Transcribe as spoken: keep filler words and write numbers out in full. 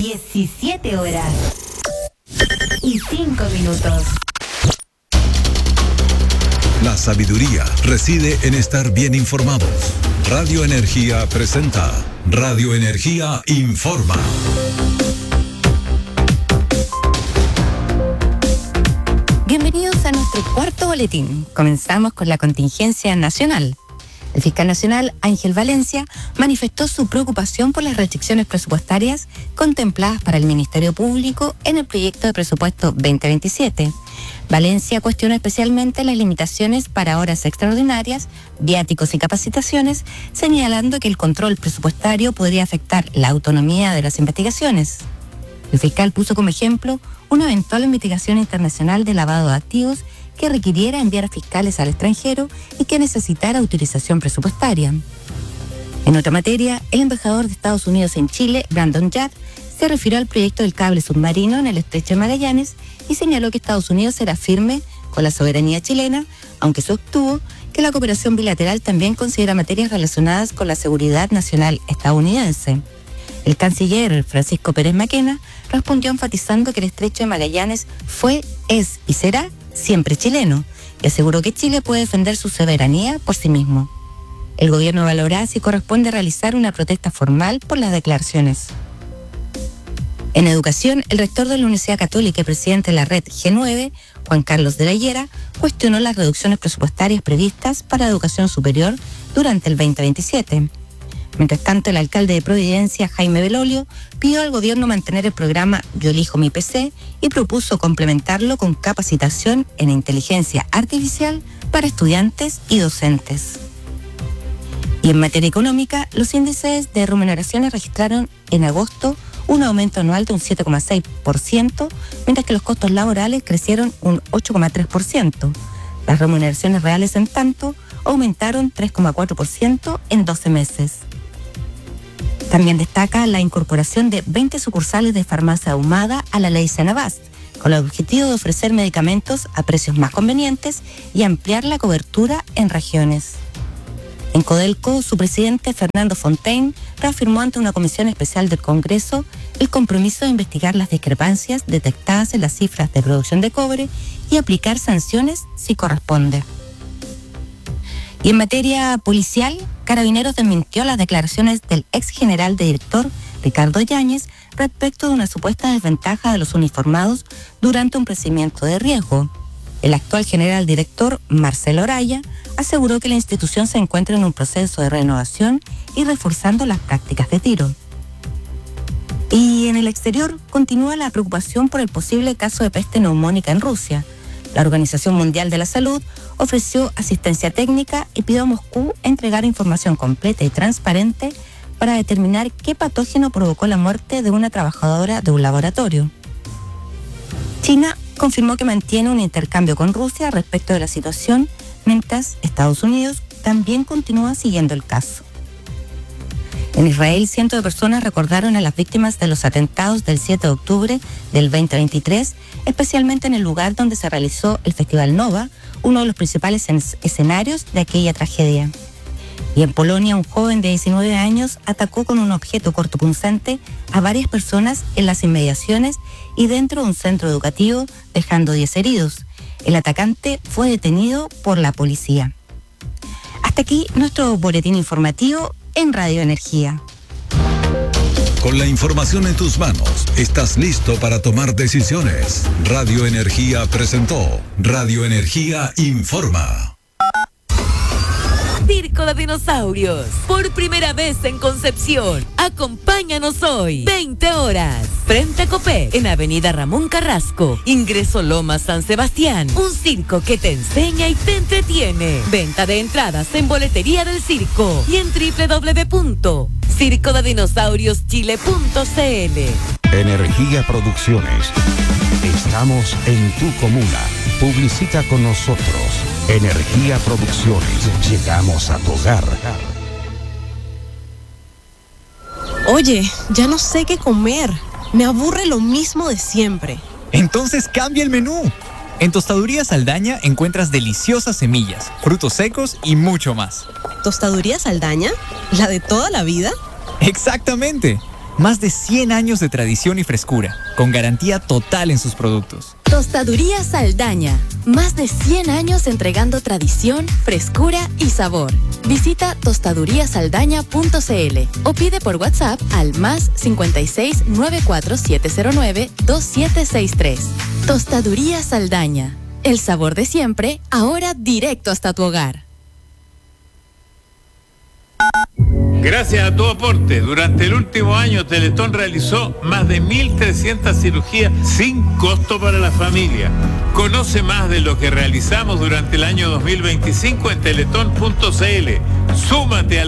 diecisiete horas y cinco minutos. La sabiduría reside en estar bien informados. Radio Energía presenta Radio Energía Informa. Bienvenidos a nuestro cuarto boletín. Comenzamos con la contingencia nacional. El fiscal nacional, Ángel Valencia, manifestó su preocupación por las restricciones presupuestarias contempladas para el Ministerio Público en el proyecto de presupuesto veinte veintisiete. Valencia cuestiona especialmente las limitaciones para horas extraordinarias, viáticos y capacitaciones, señalando que el control presupuestario podría afectar la autonomía de las investigaciones. El fiscal puso como ejemplo una eventual investigación internacional de lavado de activos que requiriera enviar fiscales al extranjero y que necesitara autorización presupuestaria. En otra materia, el embajador de Estados Unidos en Chile, Brandon Judd, se refirió al proyecto del cable submarino en el estrecho de Magallanes y señaló que Estados Unidos será firme con la soberanía chilena, aunque sostuvo que la cooperación bilateral también considera materias relacionadas con la seguridad nacional estadounidense. El canciller Francisco Pérez Maquena respondió enfatizando que el estrecho de Magallanes fue, es y será siempre chileno, y aseguró que Chile puede defender su soberanía por sí mismo. El gobierno valorará si corresponde realizar una protesta formal por las declaraciones. En educación, el rector de la Universidad Católica y presidente de la red G nueve, Juan Carlos de la Higuera, cuestionó las reducciones presupuestarias previstas para educación superior durante el veinte veintisiete. Mientras tanto, el alcalde de Providencia, Jaime Belolio, pidió al gobierno mantener el programa Yo elijo mi P C y propuso complementarlo con capacitación en inteligencia artificial para estudiantes y docentes. Y en materia económica, los índices de remuneraciones registraron en agosto un aumento anual de un siete coma seis por ciento, mientras que los costos laborales crecieron un ocho coma tres por ciento. Las remuneraciones reales, en tanto, aumentaron tres coma cuatro por ciento en doce meses. También destaca la incorporación de veinte sucursales de farmacia ahumada a la ley Senabast, con el objetivo de ofrecer medicamentos a precios más convenientes y ampliar la cobertura en regiones. En Codelco, su presidente, Fernando Fontaine, reafirmó ante una comisión especial del Congreso el compromiso de investigar las discrepancias detectadas en las cifras de producción de cobre y aplicar sanciones si corresponde. Y en materia policial, Carabineros desmintió las declaraciones del ex general de director Ricardo Yáñez respecto de una supuesta desventaja de los uniformados durante un procedimiento de riesgo. El actual general director, Marcelo Araya, aseguró que la institución se encuentra en un proceso de renovación y reforzando las prácticas de tiro. Y en el exterior continúa la preocupación por el posible caso de peste neumónica en Rusia. La Organización Mundial de la Salud ofreció asistencia técnica y pidió a Moscú entregar información completa y transparente para determinar qué patógeno provocó la muerte de una trabajadora de un laboratorio. China confirmó que mantiene un intercambio con Rusia respecto de la situación, mientras Estados Unidos también continúa siguiendo el caso. En Israel, cientos de personas recordaron a las víctimas de los atentados del siete de octubre del veinte veintitrés, especialmente en el lugar donde se realizó el Festival Nova, uno de los principales escenarios de aquella tragedia. Y en Polonia, un joven de diecinueve años atacó con un objeto cortopunzante a varias personas en las inmediaciones y dentro de un centro educativo, dejando diez heridos. El atacante fue detenido por la policía. Hasta aquí nuestro boletín informativo en Radio Energía. Con la información en tus manos, estás listo para tomar decisiones. Radio Energía presentó Radio Energía Informa. Circo de Dinosaurios, por primera vez en Concepción. Acompáñanos hoy, veinte horas, frente a Copé, en Avenida Ramón Carrasco, ingreso Loma San Sebastián. Un circo que te enseña y te entretiene. Venta de entradas en Boletería del Circo y en doble u doble u doble u punto circo de dinosaurios chile punto c l. Energía Producciones. Estamos en tu comuna. Publicita con nosotros. Energía Producciones. Llegamos a tu hogar. Oye, ya no sé qué comer. Me aburre lo mismo de siempre. Entonces cambia el menú. En Tostaduría Saldaña encuentras deliciosas semillas, frutos secos y mucho más. ¿Tostaduría Saldaña? ¿La de toda la vida? Exactamente. Más de cien años de tradición y frescura, con garantía total en sus productos. Tostaduría Saldaña. Más de cien años entregando tradición, frescura y sabor. Visita tostaduría saldaña punto c l o pide por WhatsApp al más cincuenta y seis, noventa y cuatro, setecientos nueve, veintisiete sesenta y tres. Tostaduría Saldaña. El sabor de siempre, ahora directo hasta tu hogar. Gracias a tu aporte, durante el último año Teletón realizó más de mil trescientas cirugías sin costo para la familia. Conoce más de lo que realizamos durante el año dos mil veinticinco en teletón punto c l. Súmate a la